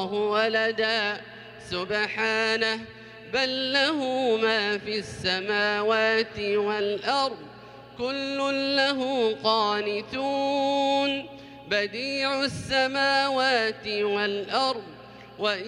الله ولدا سبحانه بل له ما في السماوات والأرض كل له قانتون بديع السماوات والأرض